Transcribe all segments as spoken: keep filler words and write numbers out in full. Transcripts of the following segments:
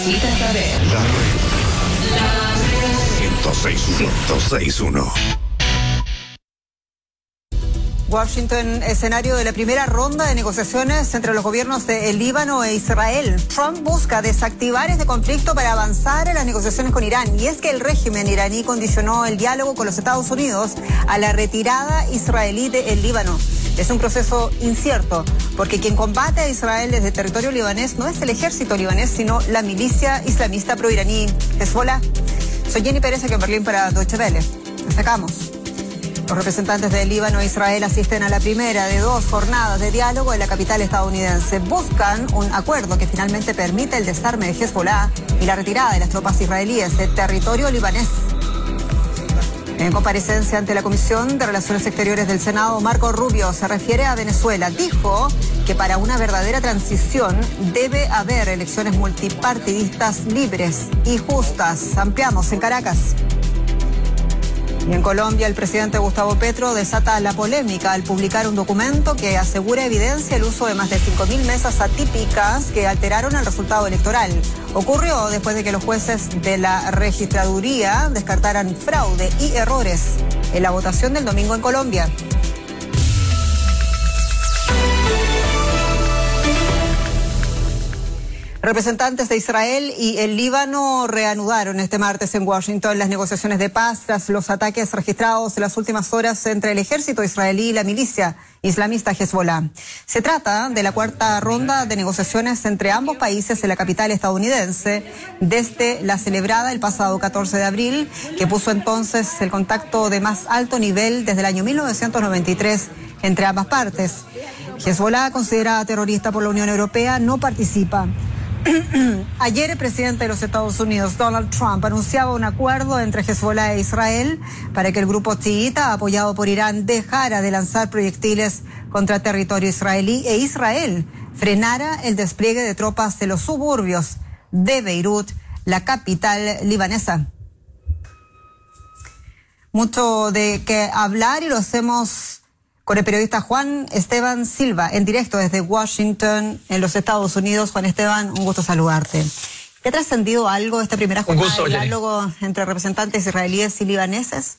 Necesitas saber. La red. La red. ciento seis punto uno. Washington, escenario de la primera ronda de negociaciones entre los gobiernos de Líbano e Israel. Trump busca desactivar este conflicto para avanzar en las negociaciones con Irán. Y es que el régimen iraní condicionó el diálogo con los Estados Unidos a la retirada israelí del Líbano. Es un proceso incierto, porque quien combate a Israel desde territorio libanés no es el ejército libanés, sino la milicia islamista proiraní Hezbollah. Soy Jenny Pérez, aquí en Berlín para Deutsche Welle. Destacamos. Los representantes de Líbano e Israel asisten a la primera de dos jornadas de diálogo en la capital estadounidense. Buscan un acuerdo que finalmente permita el desarme de Hezbollah y la retirada de las tropas israelíes de territorio libanés. En comparecencia ante la Comisión de Relaciones Exteriores del Senado, Marco Rubio se refiere a Venezuela. Dijo que para una verdadera transición debe haber elecciones multipartidistas libres y justas. Ampliamos en Caracas. Y en Colombia, el presidente Gustavo Petro desata la polémica al publicar un documento que asegura evidencia el uso de más de cinco mil mesas atípicas que alteraron el resultado electoral. Ocurrió después de que los jueces de la registraduría descartaran fraude y errores en la votación del domingo en Colombia. Representantes de Israel y el Líbano reanudaron este martes en Washington las negociaciones de paz tras los ataques registrados en las últimas horas entre el ejército israelí y la milicia islamista Hezbollah. Se trata de la cuarta ronda de negociaciones entre ambos países en la capital estadounidense desde la celebrada el pasado catorce de abril, que puso entonces el contacto de más alto nivel desde el año mil novecientos noventa y tres entre ambas partes. Hezbollah, considerada terrorista por la Unión Europea, no participa. Ayer el presidente de los Estados Unidos, Donald Trump, anunciaba un acuerdo entre Hezbollah e Israel para que el grupo chiita, apoyado por Irán, dejara de lanzar proyectiles contra territorio israelí e Israel frenara el despliegue de tropas de los suburbios de Beirut, la capital libanesa. Mucho de qué hablar y lo hacemos con el periodista Juan Esteban Silva, en directo desde Washington, en los Estados Unidos. Juan Esteban, un gusto saludarte. ¿Qué ha trascendido algo de esta primera jornada gusto, de diálogo Jenny. entre representantes israelíes y libaneses?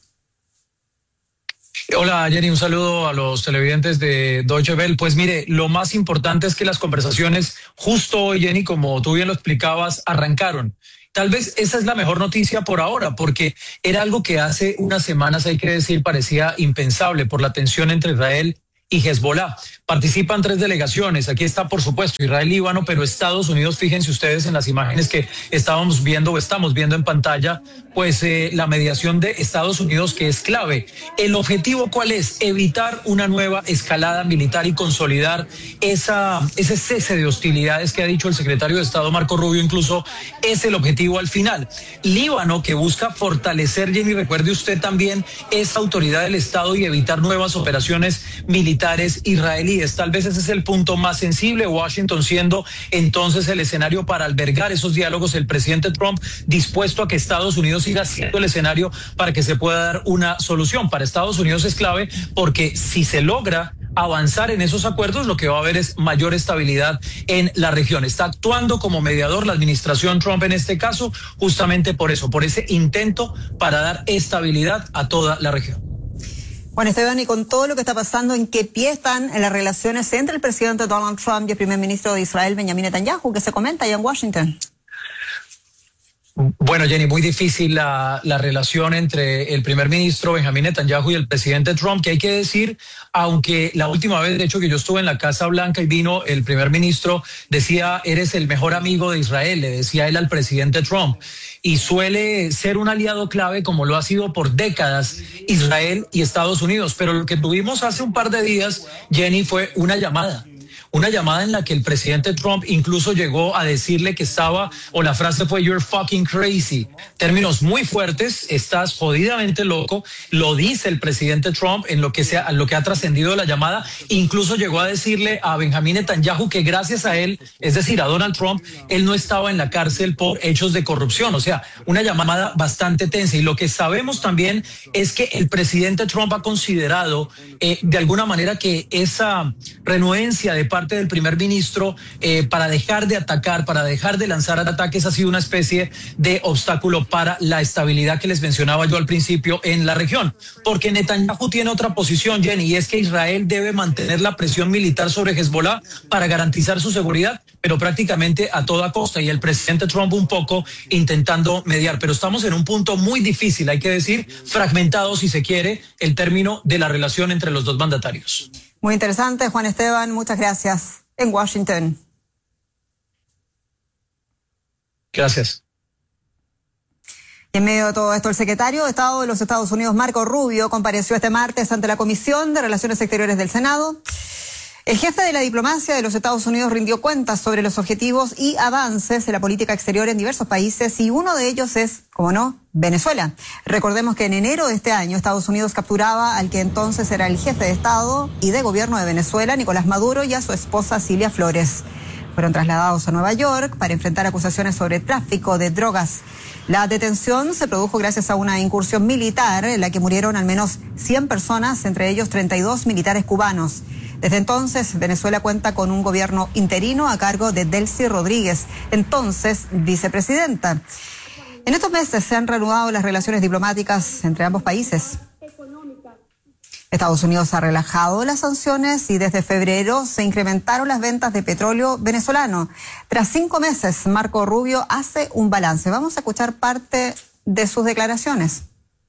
Hola Jenny, un saludo a los televidentes de Deutsche Welle. Pues mire, lo más importante es que las conversaciones justo hoy, Jenny, como tú bien lo explicabas, arrancaron. Tal vez esa es la mejor noticia por ahora, porque era algo que hace unas semanas, hay que decir, parecía impensable por la tensión entre Israel y Hezbollah. Participan tres delegaciones. Aquí está, por supuesto, Israel, Líbano, pero Estados Unidos, fíjense ustedes en las imágenes que estábamos viendo o estamos viendo en pantalla, pues eh, la mediación de Estados Unidos, que es clave. ¿El objetivo cuál es? Evitar una nueva escalada militar y consolidar esa, ese cese de hostilidades que ha dicho el secretario de Estado Marco Rubio, incluso es el objetivo al final. Líbano, que busca fortalecer, Jenny, recuerde usted también, esa autoridad del Estado y evitar nuevas operaciones militares israelíes. Tal vez ese es el punto más sensible, Washington siendo entonces el escenario para albergar esos diálogos, el presidente Trump dispuesto a que Estados Unidos siga siendo el escenario para que se pueda dar una solución. Para Estados Unidos es clave porque si se logra avanzar en esos acuerdos, lo que va a haber es mayor estabilidad en la región. Está actuando como mediador la administración Trump en este caso, justamente por eso, por ese intento para dar estabilidad a toda la región. Juan Esteban, y con todo lo que está pasando, ¿en qué pie están en las relaciones entre el presidente Donald Trump y el primer ministro de Israel, Benjamin Netanyahu, que se comenta allá en Washington? Bueno, Jenny, muy difícil la, la relación entre el primer ministro Benjamin Netanyahu y el presidente Trump, que hay que decir, aunque la última vez, de hecho, que yo estuve en la Casa Blanca y vino el primer ministro, decía, eres el mejor amigo de Israel, le decía él al presidente Trump, y suele ser un aliado clave como lo ha sido por décadas Israel y Estados Unidos. Pero lo que tuvimos hace un par de días, Jenny, fue una llamada. Una llamada en la que el presidente Trump incluso llegó a decirle que estaba, o la frase fue "you're fucking crazy", términos muy fuertes, estás jodidamente loco, lo dice el presidente Trump en lo que sea, lo que ha trascendido la llamada. Incluso llegó a decirle a Benjamin Netanyahu que gracias a él, es decir, a Donald Trump, él no estaba en la cárcel por hechos de corrupción. O sea, una llamada bastante tensa. Y lo que sabemos también es que el presidente Trump ha considerado eh, de alguna manera que esa renuencia de parte parte del primer ministro eh, para dejar de atacar, para dejar de lanzar ataques, ha sido una especie de obstáculo para la estabilidad que les mencionaba yo al principio en la región. Porque Netanyahu tiene otra posición, Jenny, y es que Israel debe mantener la presión militar sobre Hezbollah para garantizar su seguridad, pero prácticamente a toda costa, y el presidente Trump un poco intentando mediar. Pero estamos en un punto muy difícil, hay que decir, fragmentado, si se quiere, el término de la relación entre los dos mandatarios. Muy interesante, Juan Esteban, muchas gracias. En Washington. Gracias. Y en medio de todo esto, el secretario de Estado de los Estados Unidos, Marco Rubio, compareció este martes ante la Comisión de Relaciones Exteriores del Senado. El jefe de la diplomacia de los Estados Unidos rindió cuentas sobre los objetivos y avances de la política exterior en diversos países, y uno de ellos es, como no, Venezuela. Recordemos que en enero de este año Estados Unidos capturaba al que entonces era el jefe de Estado y de gobierno de Venezuela, Nicolás Maduro, y a su esposa Cilia Flores. Fueron trasladados a Nueva York para enfrentar acusaciones sobre tráfico de drogas. La detención se produjo gracias a una incursión militar en la que murieron al menos cien personas, entre ellos treinta y dos militares cubanos. Desde entonces, Venezuela cuenta con un gobierno interino a cargo de Delcy Rodríguez, entonces vicepresidenta. En estos meses se han reanudado las relaciones diplomáticas entre ambos países. Estados Unidos ha relajado las sanciones y desde febrero se incrementaron las ventas de petróleo venezolano. Tras cinco meses, Marco Rubio hace un balance. Vamos a escuchar parte de sus declaraciones.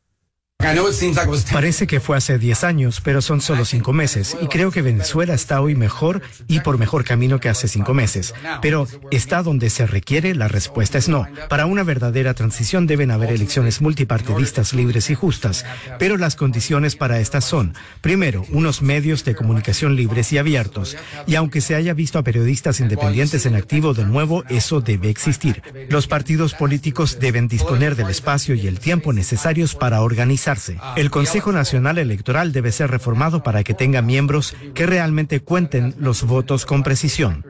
Parece que fue hace diez años, pero son solo cinco meses, y creo que Venezuela está hoy mejor y por mejor camino que hace cinco meses. Pero ¿está donde se requiere? La respuesta es no. Para una verdadera transición deben haber elecciones multipartidistas libres y justas, pero las condiciones para estas son, primero, unos medios de comunicación libres y abiertos, y aunque se haya visto a periodistas independientes en activo de nuevo, eso debe existir. Los partidos políticos deben disponer del espacio y el tiempo necesarios para organizar. El Consejo Nacional Electoral debe ser reformado para que tenga miembros que realmente cuenten los votos con precisión.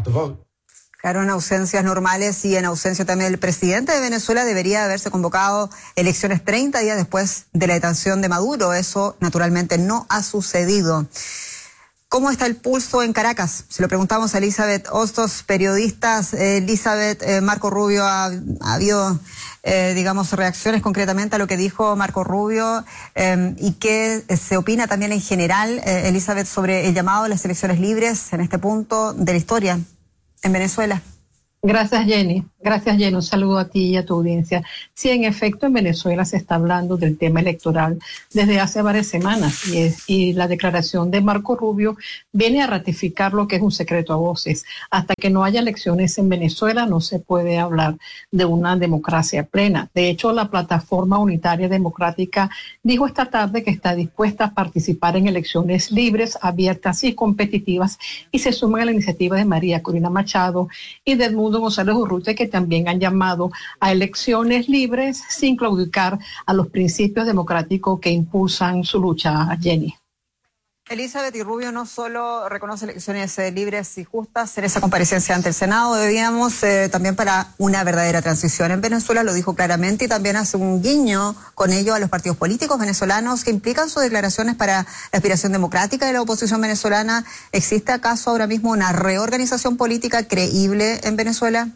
Claro, en ausencias normales y en ausencia también del presidente de Venezuela debería haberse convocado elecciones treinta días después de la detención de Maduro. Eso naturalmente no ha sucedido. ¿Cómo está el pulso en Caracas? Se lo preguntamos a Elizabeth Hostos, periodistas. Eh, Elizabeth, eh, Marco Rubio, ha, ha habido, eh, digamos, reacciones concretamente a lo que dijo Marco Rubio eh, y qué se opina también en general, eh, Elizabeth, sobre el llamado a las elecciones libres en este punto de la historia en Venezuela. Gracias, Jenny. Gracias, Jenny. Un saludo a ti y a tu audiencia. Sí, en efecto, en Venezuela se está hablando del tema electoral desde hace varias semanas y, es, y la declaración de Marco Rubio viene a ratificar lo que es un secreto a voces. Hasta que no haya elecciones en Venezuela no se puede hablar de una democracia plena. De hecho, la Plataforma Unitaria Democrática dijo esta tarde que está dispuesta a participar en elecciones libres, abiertas y competitivas, y se suma a la iniciativa de María Corina Machado y de Edmundo González Urrutia, que también han llamado a elecciones libres sin claudicar a los principios democráticos que impulsan su lucha, Jenny. Elizabeth, y Rubio no solo reconoce elecciones eh, libres y justas en esa comparecencia ante el Senado, debíamos eh, también para una verdadera transición en Venezuela, lo dijo claramente, y también hace un guiño con ello a los partidos políticos venezolanos que implican sus declaraciones para la aspiración democrática de la oposición venezolana. ¿Existe acaso ahora mismo una reorganización política creíble en Venezuela?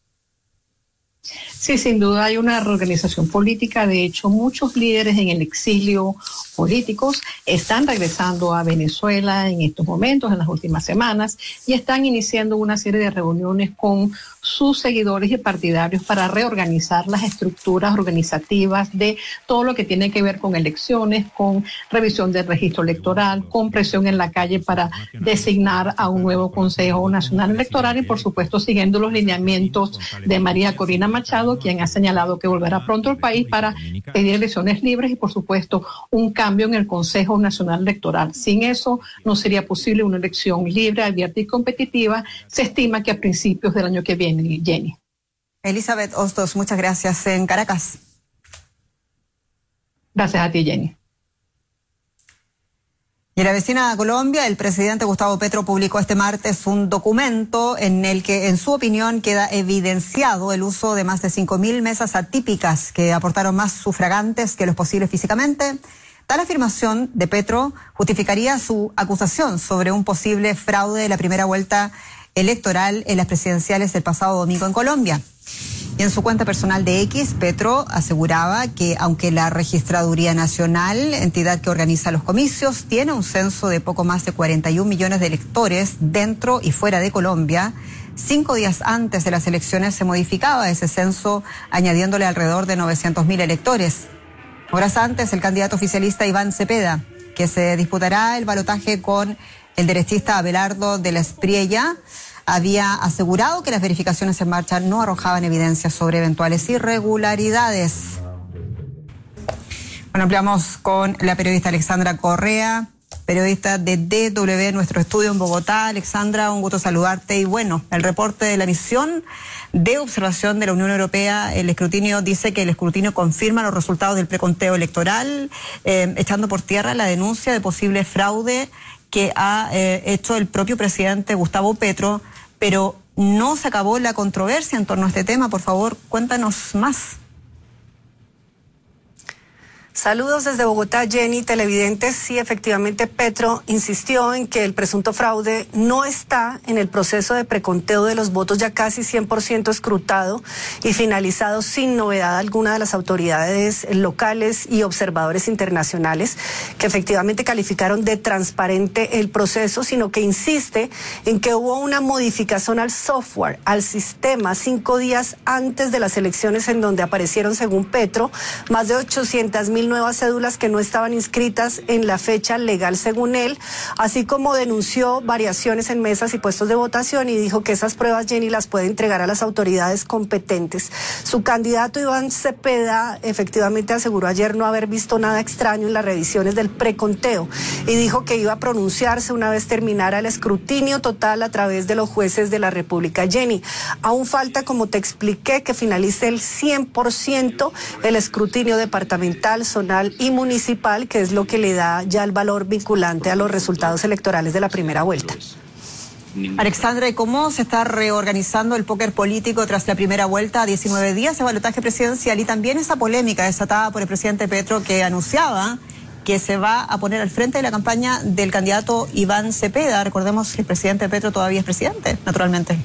Sí, sin duda hay una reorganización política. De hecho, muchos líderes en el exilio políticos están regresando a Venezuela en estos momentos, en las últimas semanas, y están iniciando una serie de reuniones con sus seguidores y partidarios para reorganizar las estructuras organizativas de todo lo que tiene que ver con elecciones, con revisión del registro electoral, con presión en la calle para designar a un nuevo Consejo Nacional Electoral y, por supuesto, siguiendo los lineamientos de María Corina Machado, quien ha señalado que volverá pronto al país para pedir elecciones libres y, por supuesto, un cambio en el Consejo Nacional Electoral. Sin eso no sería posible una elección libre, abierta y competitiva. Se estima que a principios del año que viene, Jenny. Elizabeth Hostos, muchas gracias en Caracas. Gracias a ti, Jenny. Y en la vecina Colombia, el presidente Gustavo Petro publicó este martes un documento en el que, en su opinión, queda evidenciado el uso de más de cinco mil mesas atípicas que aportaron más sufragantes que los posibles físicamente. Tal afirmación de Petro justificaría su acusación sobre un posible fraude de la primera vuelta electoral en las presidenciales del pasado domingo en Colombia. Y en su cuenta personal de X, Petro aseguraba que aunque la Registraduría Nacional, entidad que organiza los comicios, tiene un censo de poco más de cuarenta y un millones de electores dentro y fuera de Colombia, cinco días antes de las elecciones se modificaba ese censo añadiéndole alrededor de novecientos mil electores. Horas antes, el candidato oficialista Iván Cepeda, que se disputará el balotaje con el derechista Abelardo de la Espriella, había asegurado que las verificaciones en marcha no arrojaban evidencias sobre eventuales irregularidades. Bueno, ampliamos con la periodista Alexandra Correa, periodista de D W, nuestro estudio en Bogotá. Alexandra, un gusto saludarte. Y bueno, el reporte de la misión de observación de la Unión Europea, el escrutinio dice que el escrutinio confirma los resultados del preconteo electoral, eh, echando por tierra la denuncia de posible fraude que ha eh, hecho el propio presidente Gustavo Petro, pero no se acabó la controversia en torno a este tema. Por favor, cuéntanos más. Saludos desde Bogotá, Jenny, televidentes. Sí, efectivamente, Petro insistió en que el presunto fraude no está en el proceso de preconteo de los votos ya casi cien por ciento escrutado y finalizado sin novedad alguna de las autoridades locales y observadores internacionales, que efectivamente calificaron de transparente el proceso, sino que insiste en que hubo una modificación al software, al sistema, cinco días antes de las elecciones, en donde aparecieron, según Petro, más de ochocientas mil nuevas cédulas que no estaban inscritas en la fecha legal según él, así como denunció variaciones en mesas y puestos de votación y dijo que esas pruebas, Jenny, las puede entregar a las autoridades competentes. Su candidato Iván Cepeda efectivamente aseguró ayer no haber visto nada extraño en las revisiones del preconteo y dijo que iba a pronunciarse una vez terminara el escrutinio total a través de los jueces de la República. Jenny, aún falta, como te expliqué, que finalice el cien por ciento el escrutinio departamental, zonal y municipal, que es lo que le da ya el valor vinculante a los resultados electorales de la primera vuelta. Alexandra, ¿y cómo se está reorganizando el póker político tras la primera vuelta a diecinueve días de balotaje presidencial y también esa polémica desatada por el presidente Petro, que anunciaba que se va a poner al frente de la campaña del candidato Iván Cepeda? Recordemos que el presidente Petro todavía es presidente, naturalmente.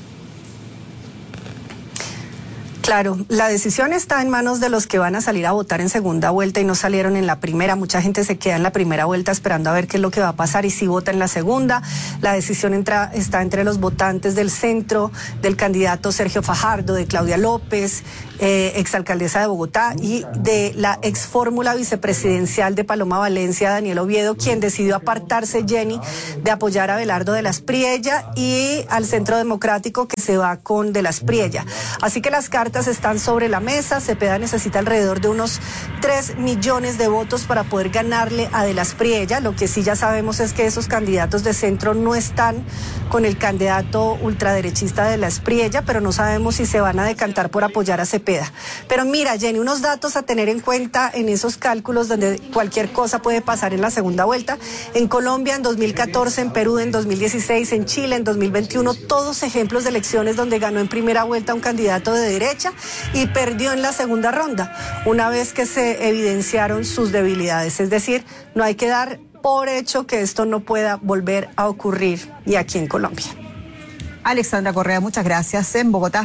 Claro, la decisión está en manos de los que van a salir a votar en segunda vuelta y no salieron en la primera. Mucha gente se queda en la primera vuelta esperando a ver qué es lo que va a pasar y si vota en la segunda. La decisión entra, está entre los votantes del centro, del candidato Sergio Fajardo, de Claudia López, eh, exalcaldesa de Bogotá, y de la ex fórmula vicepresidencial de Paloma Valencia, Daniel Oviedo, quien decidió apartarse, Jenny, de apoyar a Abelardo de la Espriella, y al Centro Democrático, que se va con de la Espriella. Así que las cartas están sobre la mesa. Cepeda necesita alrededor de unos tres millones de votos para poder ganarle a de la Espriella. Lo que sí ya sabemos es que esos candidatos de centro no están con el candidato ultraderechista de la Espriella, pero no sabemos si se van a decantar por apoyar a Cepeda. Pero mira, Jenny, unos datos a tener en cuenta en esos cálculos donde cualquier cosa puede pasar en la segunda vuelta. En Colombia en dos mil catorce, en Perú en dos mil dieciséis, en Chile en dos mil veintiuno, todos ejemplos de elecciones donde ganó en primera vuelta un candidato de derecha y perdió en la segunda ronda, una vez que se evidenciaron sus debilidades. Es decir, no hay que dar por hecho que esto no pueda volver a ocurrir y aquí en Colombia. Alexandra Correa, muchas gracias, en Bogotá.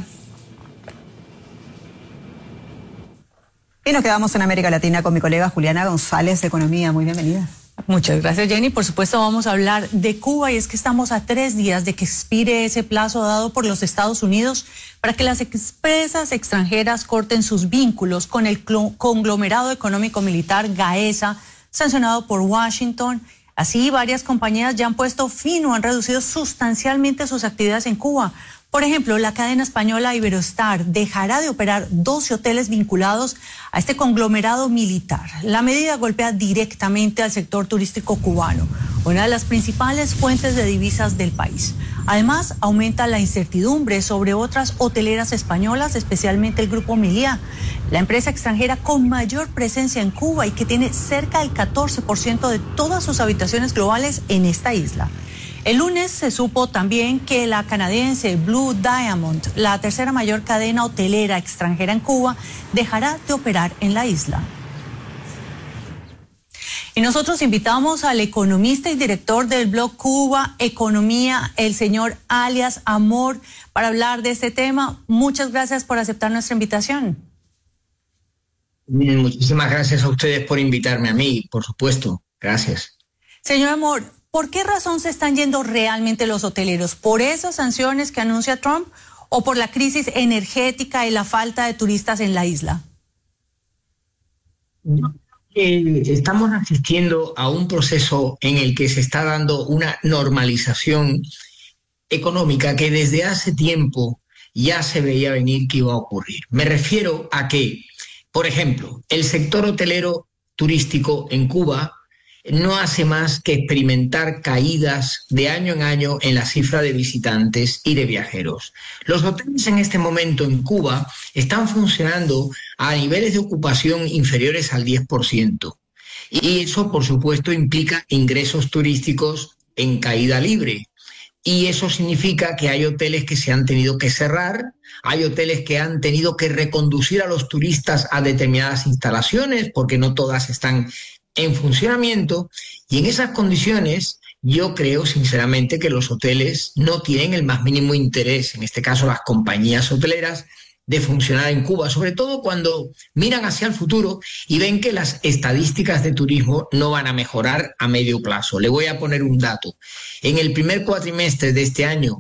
Y nos quedamos en América Latina con mi colega Juliana González de Economía. Muy bienvenida. Muchas gracias, Jenny. Por supuesto, vamos a hablar de Cuba, y es que estamos a tres días de que expire ese plazo dado por los Estados Unidos para que las empresas extranjeras corten sus vínculos con el conglomerado económico militar Gaesa, sancionado por Washington. Así, varias compañías ya han puesto fin o han reducido sustancialmente sus actividades en Cuba. Por ejemplo, la cadena española Iberostar dejará de operar doce hoteles vinculados a este conglomerado militar. La medida golpea directamente al sector turístico cubano, una de las principales fuentes de divisas del país. Además, aumenta la incertidumbre sobre otras hoteleras españolas, especialmente el Grupo Meliá, la empresa extranjera con mayor presencia en Cuba y que tiene cerca del catorce por ciento de todas sus habitaciones globales en esta isla. El lunes se supo también que la canadiense Blue Diamond, la tercera mayor cadena hotelera extranjera en Cuba, dejará de operar en la isla. Y nosotros invitamos al economista y director del blog Cuba Economía, el señor alias Amor, para hablar de este tema. Muchas gracias por aceptar nuestra invitación. Muchísimas gracias a ustedes por invitarme a mí, por supuesto. Gracias. Señor Amor, ¿por qué razón se están yendo realmente los hoteleros? ¿Por esas sanciones que anuncia Trump o por la crisis energética y la falta de turistas en la isla? Eh, estamos asistiendo a un proceso en el que se está dando una normalización económica que desde hace tiempo ya se veía venir que iba a ocurrir. Me refiero a que, por ejemplo, el sector hotelero turístico en Cuba no hace más que experimentar caídas de año en año en la cifra de visitantes y de viajeros. Los hoteles en este momento en Cuba están funcionando a niveles de ocupación inferiores al diez por ciento. Y eso, por supuesto, implica ingresos turísticos en caída libre. Y eso significa que hay hoteles que se han tenido que cerrar, hay hoteles que han tenido que reconducir a los turistas a determinadas instalaciones porque no todas están en funcionamiento, y en esas condiciones yo creo sinceramente que los hoteles no tienen el más mínimo interés, en este caso las compañías hoteleras, de funcionar en Cuba, sobre todo cuando miran hacia el futuro y ven que las estadísticas de turismo no van a mejorar a medio plazo. Le voy a poner un dato. En el primer cuatrimestre de este año,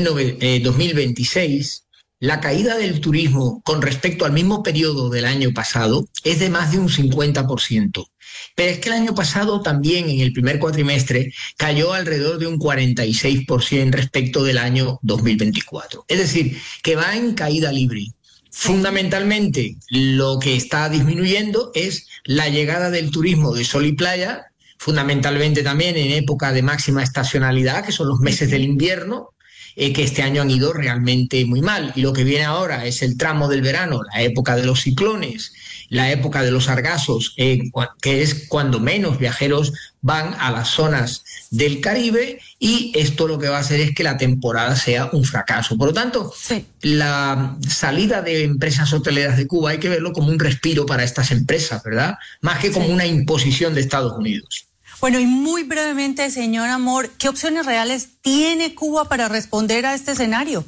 dos mil veintiséis, la caída del turismo con respecto al mismo periodo del año pasado es de más de un cincuenta por ciento. Pero es que el año pasado también, en el primer cuatrimestre, cayó alrededor de un cuarenta y seis por ciento respecto del año dos mil veinticuatro. Es decir, que va en caída libre. Fundamentalmente, lo que está disminuyendo es la llegada del turismo de sol y playa, fundamentalmente también en época de máxima estacionalidad, que son los meses del invierno, eh, que este año han ido realmente muy mal. Y lo que viene ahora es el tramo del verano, la época de los ciclones, la época de los sargazos, eh, que es cuando menos viajeros van a las zonas del Caribe, y esto lo que va a hacer es que la temporada sea un fracaso. Por lo tanto, sí, la salida de empresas hoteleras de Cuba hay que verlo como un respiro para estas empresas, ¿verdad? Más que como sí. una imposición de Estados Unidos. Bueno, y muy brevemente, señor Amor, ¿qué opciones reales tiene Cuba para responder a este escenario?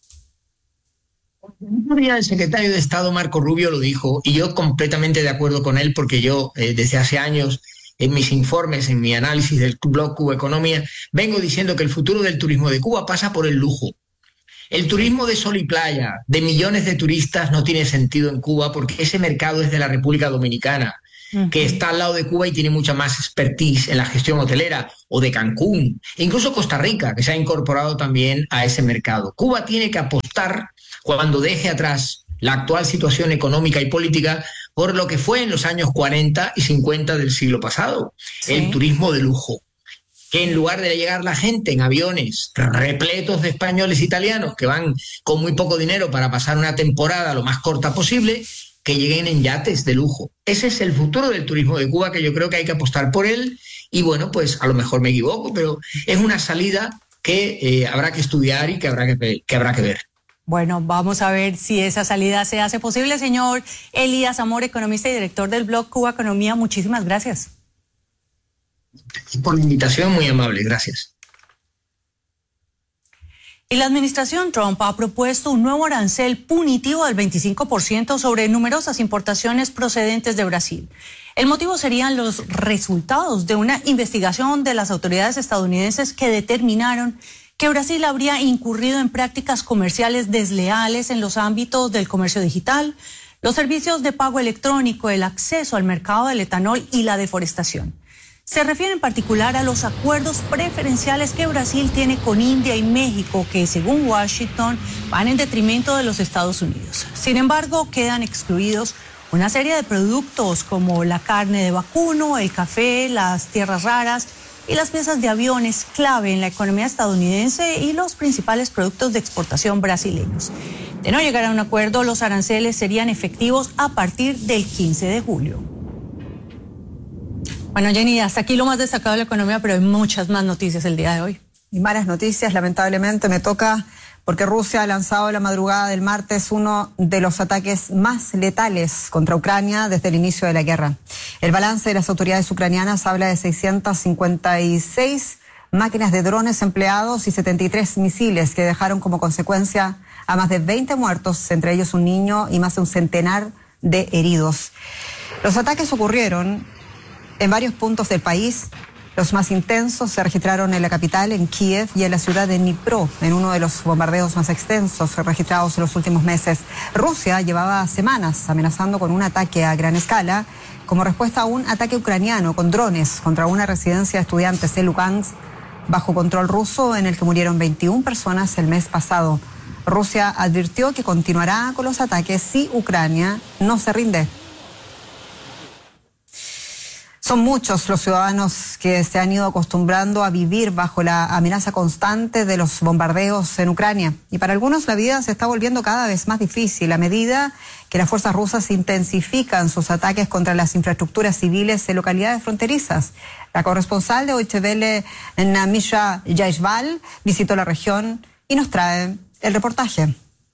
El secretario de Estado Marco Rubio lo dijo, y yo completamente de acuerdo con él, porque yo eh, desde hace años en mis informes, en mi análisis del blog Cuba Economía, vengo diciendo que el futuro del turismo de Cuba pasa por el lujo. El turismo de sol y playa, de millones de turistas, no tiene sentido en Cuba porque ese mercado es de la República Dominicana, uh-huh. que está al lado de Cuba y tiene mucha más expertise en la gestión hotelera, o de Cancún, e incluso Costa Rica, que se ha incorporado también a ese mercado. Cuba tiene que apostar, cuando deje atrás la actual situación económica y política, por lo que fue en los años cuarenta y cincuenta del siglo pasado, sí. el turismo de lujo. Que en lugar de llegar la gente en aviones repletos de españoles e italianos que van con muy poco dinero para pasar una temporada lo más corta posible, que lleguen en yates de lujo. Ese es el futuro del turismo de Cuba, que yo creo que hay que apostar por él, y bueno, pues a lo mejor me equivoco, pero es una salida que eh, habrá que estudiar y que habrá que, que habrá que ver. Bueno, vamos a ver si esa salida se hace posible. Señor Elías Amor, economista y director del blog Cuba Economía, muchísimas gracias. Por la invitación, muy amable, gracias. Y la administración Trump ha propuesto un nuevo arancel punitivo del veinticinco por ciento sobre numerosas importaciones procedentes de Brasil. El motivo serían los resultados de una investigación de las autoridades estadounidenses que determinaron que Brasil habría incurrido en prácticas comerciales desleales en los ámbitos del comercio digital, los servicios de pago electrónico, el acceso al mercado del etanol y la deforestación. Se refiere en particular a los acuerdos preferenciales que Brasil tiene con India y México, que según Washington van en detrimento de los Estados Unidos. Sin embargo, quedan excluidos una serie de productos como la carne de vacuno, el café, las tierras raras y las piezas de aviones, clave en la economía estadounidense, y los principales productos de exportación brasileños. De no llegar a un acuerdo, los aranceles serían efectivos a partir del quince de julio. Bueno, Jenny, hasta aquí lo más destacado de la economía, pero hay muchas más noticias el día de hoy. Y malas noticias, lamentablemente. Me toca porque Rusia ha lanzado la madrugada del martes uno de los ataques más letales contra Ucrania desde el inicio de la guerra. El balance de las autoridades ucranianas habla de seiscientas cincuenta y seis máquinas de drones empleados y setenta y tres misiles que dejaron como consecuencia a más de veinte muertos, entre ellos un niño, y más de un centenar de heridos. Los ataques ocurrieron en varios puntos del país. Los más intensos se registraron en la capital, en Kiev, y en la ciudad de Dnipro, en uno de los bombardeos más extensos registrados en los últimos meses. Rusia llevaba semanas amenazando con un ataque a gran escala como respuesta a un ataque ucraniano con drones contra una residencia de estudiantes en Lugansk bajo control ruso, en el que murieron veintiuna personas el mes pasado. Rusia advirtió que continuará con los ataques si Ucrania no se rinde. Son muchos los ciudadanos que se han ido acostumbrando a vivir bajo la amenaza constante de los bombardeos en Ucrania. Y para algunos la vida se está volviendo cada vez más difícil a medida que las fuerzas rusas intensifican sus ataques contra las infraestructuras civiles en localidades fronterizas. La corresponsal de Deutsche Welle, Namisha Jaisval, visitó la región y nos trae el reportaje.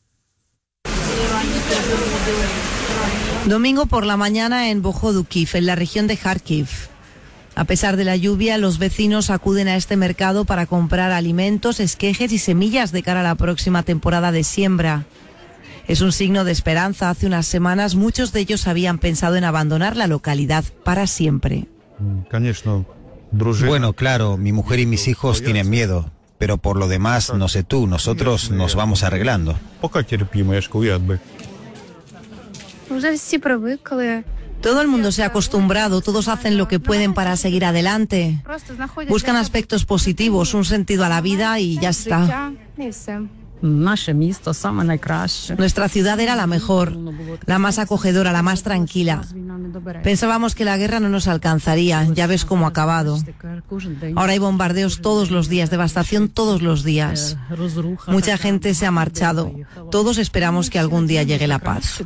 Domingo por la mañana en Bohodukhiv, en la región de Kharkiv. A pesar de la lluvia, los vecinos acuden a este mercado para comprar alimentos, esquejes y semillas de cara a la próxima temporada de siembra. Es un signo de esperanza. Hace unas semanas muchos de ellos habían pensado en abandonar la localidad para siempre. Bueno, claro, mi mujer y mis hijos tienen miedo, pero por lo demás, no sé tú, nosotros nos vamos arreglando. Todo el mundo se ha acostumbrado, todos hacen lo que pueden para seguir adelante. Buscan aspectos positivos, un sentido a la vida y ya está. Nuestra ciudad era la mejor, la más acogedora, la más tranquila. Pensábamos que la guerra no nos alcanzaría, ya ves cómo ha acabado. Ahora hay bombardeos todos los días, devastación todos los días. Mucha gente se ha marchado. Todos esperamos que algún día llegue la paz.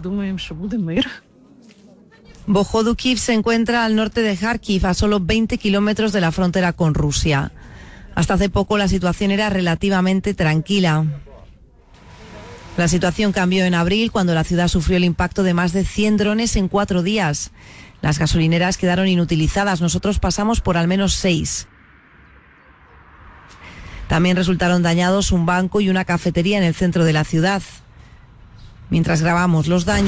Bohodukhiv se encuentra al norte de Kharkiv, a solo veinte kilómetros de la frontera con Rusia. Hasta hace poco la situación era relativamente tranquila. La situación cambió en abril, cuando la ciudad sufrió el impacto de más de cien drones en cuatro días. Las gasolineras quedaron inutilizadas, nosotros pasamos por al menos seis. También resultaron dañados un banco y una cafetería en el centro de la ciudad. Mientras grabamos los daños,